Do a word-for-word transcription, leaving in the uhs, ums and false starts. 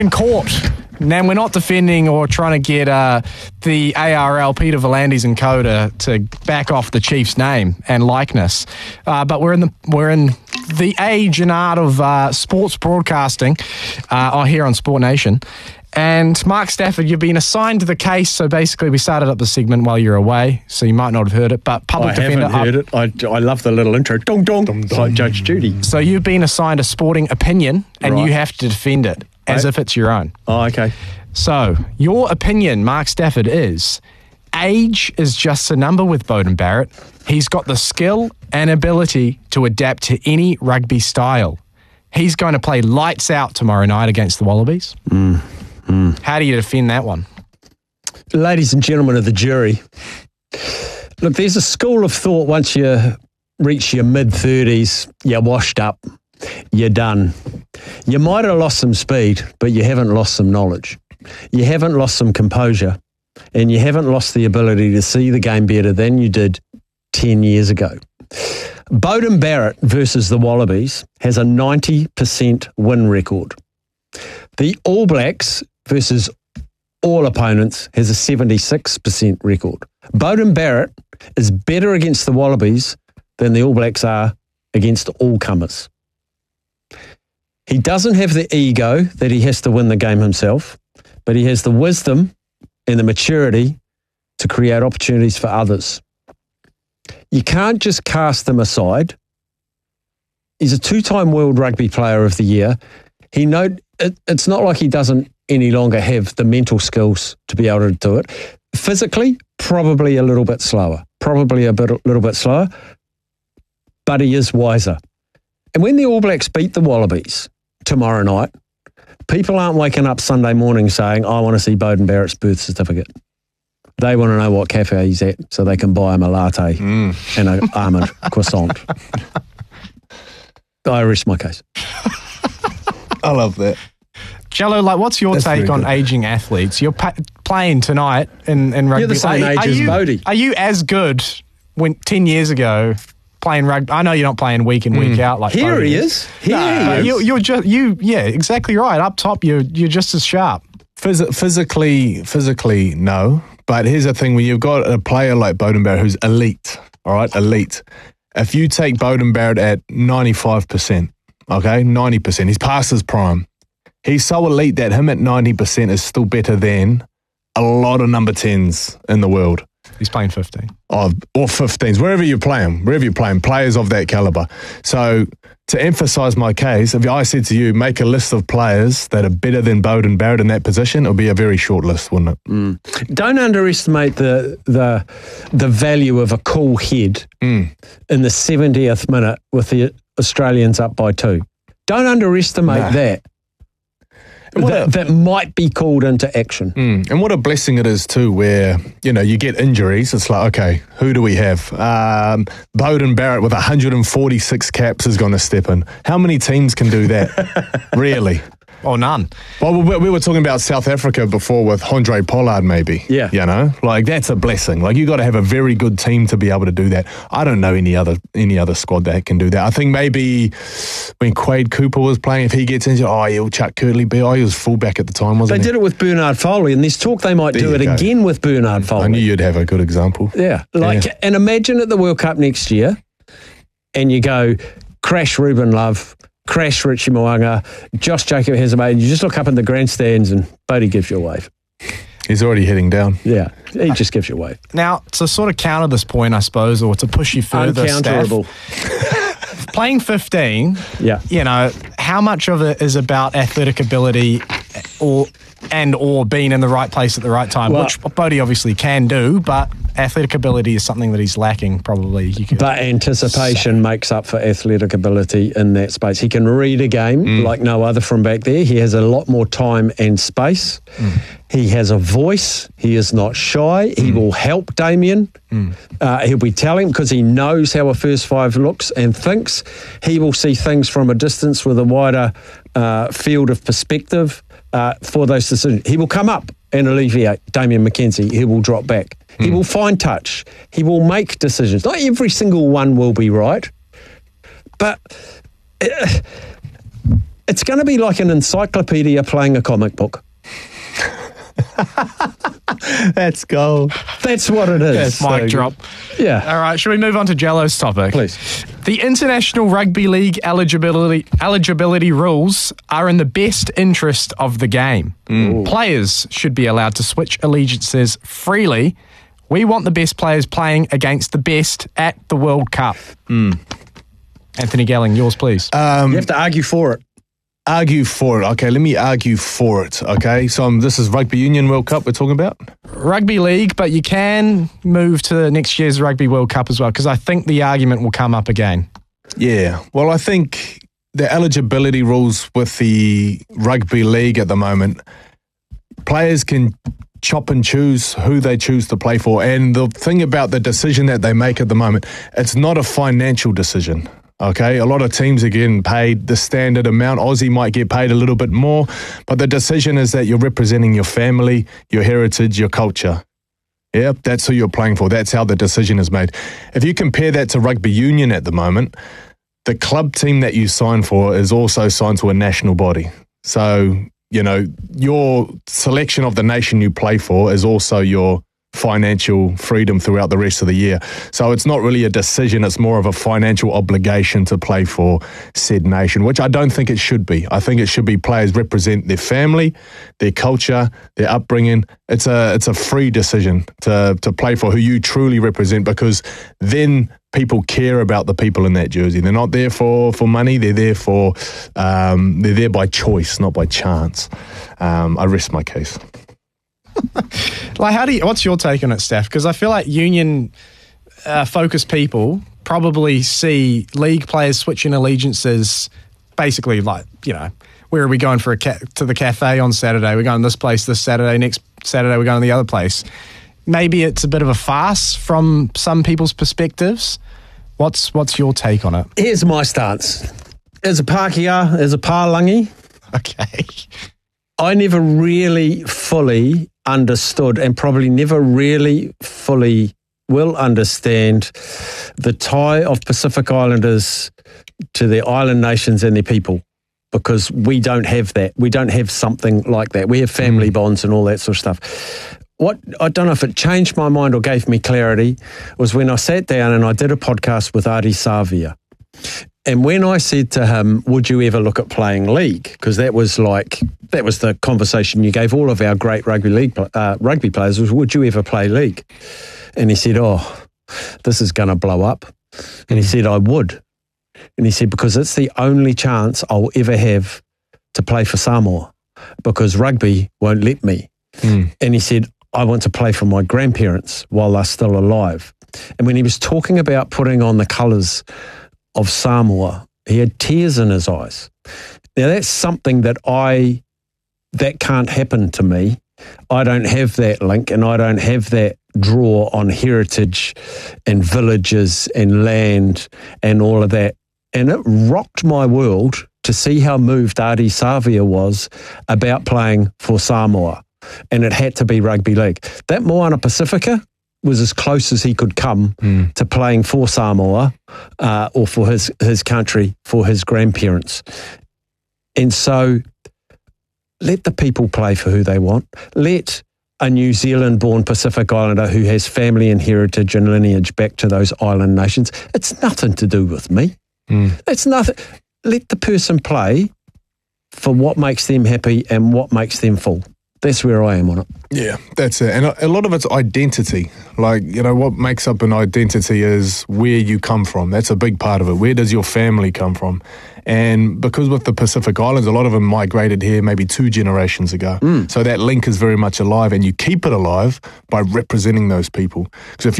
in court. Now, we're not defending or trying to get uh, the A R L, Peter V'landys and co to, to back off the Chiefs' name and likeness, uh, but we're in the we're in the age and art of uh, sports broadcasting uh, here on Sport Nation. And Mark Stafford, you've been assigned to the case. So basically, we started up the segment while you're away, so you might not have heard it. But public I defender, haven't heard it. I, I love the little intro. Dong dong. dong, dong. Like Judge Judy. So you've been assigned a sporting opinion, and Right. you have to defend it as Right. if it's your own. Oh, okay. So your opinion, Mark Stafford, is age is just a number with Beauden Barrett. He's got the skill and ability to adapt to any rugby style. He's going to play lights out tomorrow night against the Wallabies. Mm. Mm. How do you defend that one? Ladies and gentlemen of the jury, look, there's a school of thought once you reach your mid-thirties, you're washed up, you're done. You might have lost some speed, but you haven't lost some knowledge. You haven't lost some composure, and you haven't lost the ability to see the game better than you did ten years ago. Beauden Barrett versus the Wallabies has a ninety percent win record. The All Blacks versus all opponents has a seventy-six percent record. Beauden Barrett is better against the Wallabies than the All Blacks are against all comers. He doesn't have the ego that he has to win the game himself, but he has the wisdom and the maturity to create opportunities for others. You can't just cast him aside. He's a two-time World Rugby Player of the Year. He know it, it's not like he doesn't any longer have the mental skills to be able to do it. Physically, probably a little bit slower, probably a bit, a little bit slower, but he is wiser. And when the All Blacks beat the Wallabies tomorrow night, people aren't waking up Sunday morning saying, I want to see Beauden Barrett's birth certificate. They want to know what cafe he's at so they can buy him a latte mm. and an almond croissant. I rest my case. I love that. Jello, like, what's your That's take on ageing athletes? You're pa- playing tonight in, in rugby. You're the same are, age are as you, Bodie. Are you as good when ten years ago playing rugby? I know you're not playing week in, week mm. out like Here Bodie he is. is. Here no, he is. You, you're just, you, yeah, exactly right. Up top, you're, you're just as sharp. Phys- physically, physically, no. But here's the thing: when you've got a player like Beauden Barrett who's elite, all right, elite. If you take Beauden Barrett at ninety-five percent, okay, ninety percent, he's past his prime. He's so elite that him at ninety percent is still better than a lot of number tens in the world. He's playing fifteen. Oh, or fifteens, wherever you play him, wherever you play him, players of that caliber. So to emphasise my case, if I said to you, make a list of players that are better than Beauden Barrett in that position, it would be a very short list, wouldn't it? Mm. Don't underestimate the the the value of a cool head mm. in the seventieth minute with the Australians up by two. Don't underestimate nah. that. That, a, that might be called into action. Mm, and what a blessing it is too, where, you know, you get injuries. It's like, okay, who do we have? Um, Beauden Barrett with one hundred forty-six caps is going to step in. How many teams can do that? Really? Or none. Well, we, we were talking about South Africa before with Handré Pollard, maybe. Yeah. You know, like that's a blessing. Like you got to have a very good team to be able to do that. I don't know any other any other squad that can do that. I think maybe when Quade Cooper was playing, if he gets injured, oh, he'll chuck Curtly B. Oh, he was fullback at the time, wasn't they he? They did it with Bernard Foley, and there's talk they might there do it go. again with Bernard Foley. I knew you'd have a good example. Yeah. Like, yeah. And imagine at the World Cup next year, and you go, crash Ruben Love, crash Richie Mo'unga, Josh Jacob has a mate, and you just look up in the grandstands and Bodie gives you a wave. He's already heading down. Yeah, he just gives you a wave. Now, to sort of counter this point, I suppose, or to push you further, Uncounterable. Steph, playing fifteen, yeah. you know, how much of it is about athletic ability or and or being in the right place at the right time, well, which Bodie obviously can do, but athletic ability is something that he's lacking probably. You could but anticipation say. makes up for athletic ability in that space. He can read a game mm. like no other from back there. He has a lot more time and space. Mm. He has a voice. He is not shy. He mm. will help Damien. Mm. Uh, he'll be telling because he knows how a first five looks and thinks. He will see things from a distance with a wider uh, field of perspective uh, for those decisions. He will come up and alleviate Damien McKenzie. He will drop back. Mm. He will find touch. He will make decisions. Not every single one will be right, but uh, It's going to be like an encyclopedia playing a comic book. That's gold. That's what it is. That's mic drop. Yeah. All right, should we move on to Jello's topic? Please. The International Rugby League eligibility eligibility rules are in the best interest of the game. Mm. Players should be allowed to switch allegiances freely. We want the best players playing against the best at the World Cup. Mm. Anthony Gelling, yours please. Um, You have to argue for it. Argue for it. Okay, let me argue for it. Okay, so um, this is Rugby Union World Cup we're talking about? Rugby League, but you can move to next year's Rugby World Cup as well, because I think the argument will come up again. Yeah, well, I think the eligibility rules with the Rugby League at the moment, players can chop and choose who they choose to play for. And the thing about the decision that they make at the moment, it's not a financial decision. Okay, a lot of teams are getting paid the standard amount. Aussie might get paid a little bit more, but the decision is that you're representing your family, your heritage, your culture. Yeah, that's who you're playing for. That's how the decision is made. If you compare that to rugby union at the moment, the club team that you sign for is also signed to a national body. So, you know, your selection of the nation you play for is also your financial freedom throughout the rest of the year. So it's not really a decision, it's more of a financial obligation to play for said nation, which I don't think it should be. I think it should be players represent their family, their culture, their upbringing. It's a it's a free decision to to play for who you truly represent, because then people care about the people in that jersey. They're not there for, for money, they're there for um, they're there by choice, not by chance. Um, I rest my case. Like, how do you? What's your take on it, Steph? Because I feel like union uh, focused people probably see league players switching allegiances, basically like, you know, where are we going for a ca- to the cafe on Saturday? We're going this place this Saturday. Next Saturday we're going to the other place. Maybe it's a bit of a farce from some people's perspectives. What's what's your take on it? Here's my stance. As a Pākehā, as a Pālangi, Okay. I never really fully understood, and probably never really fully will understand, the tie of Pacific Islanders to their island nations and their people, because we don't have that. We don't have something like that. We have family mm. bonds and all that sort of stuff. What I don't know if it changed my mind or gave me clarity was when I sat down and I did a podcast with Ardie Savea. And when I said to him, would you ever look at playing league? Because that was like, that was the conversation you gave all of our great rugby league uh, rugby players, was would you ever play league? And he said, oh, this is going to blow up. And he said, I would. And he said, because it's the only chance I'll ever have to play for Samoa, because rugby won't let me. Mm. And he said, I want to play for my grandparents while they're still alive. And when he was talking about putting on the colours of Samoa, he had tears in his eyes. Now that's something that I, that can't happen to me. I don't have that link, and I don't have that draw on heritage and villages and land and all of that. And it rocked my world to see how moved Ardie Savea was about playing for Samoa. And it had to be rugby league. That Moana Pacifica was as close as he could come mm. to playing for Samoa uh, or for his, his country, for his grandparents. And so let the people play for who they want. Let a New Zealand-born Pacific Islander who has family and heritage and lineage back to those island nations, it's nothing to do with me. Mm. It's nothing. Let the person play for what makes them happy and what makes them full. That's where I am on it. Yeah, that's it. And a lot of it's identity. Like, you know, what makes up an identity is where you come from. That's a big part of it. Where does your family come from? And because with the Pacific Islands, a lot of them migrated here maybe two generations ago. Mm. So that link is very much alive, and you keep it alive by representing those people. Because if